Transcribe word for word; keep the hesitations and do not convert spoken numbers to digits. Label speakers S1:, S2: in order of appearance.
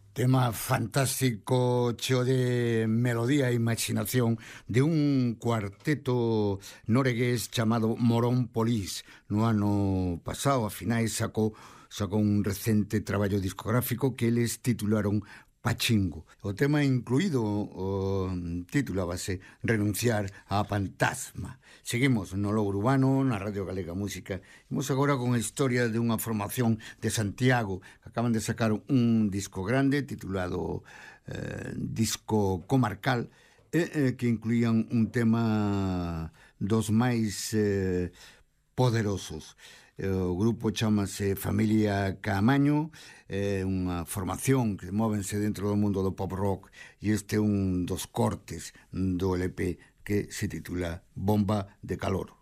S1: Tema fantástico, cheo de melodía e imaginación de un cuarteto noruegués chamado Morón Police. No ano pasado, a finais, sacou, sacou un recente traballo discográfico que eles titularon Pachingo. O tema incluído o titulábase Renunciar á Fantasma. Seguimos no Louro Urbano, na Radio Galega Música. Imos agora con a historia de unha formación de Santiago. Acaban de sacar un disco grande titulado eh, Disco Comarcal, eh, eh, que incluían un tema dos máis eh, poderosos. O grupo chamase Familia Caamaño, é unha formación que móvense dentro do mundo do pop rock, e este é un dos cortes do L P que se titula Bomba de Calor.